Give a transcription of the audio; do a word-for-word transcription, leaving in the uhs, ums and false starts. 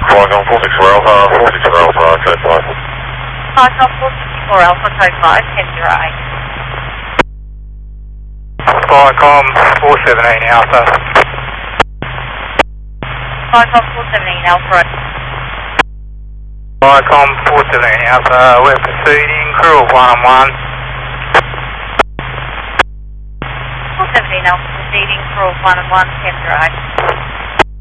Flycom four six four Alpha, four six four Alpha, code five. Flycom four six four Alpha, code five, ten zero eight. Flycom four seventeen Alpha. Flycom four seventeen Alpha. Flycom four seventeen Alpha, we're proceeding, crew of one on one. four seventeen Alpha proceeding, crew of one on one, ten zero eight.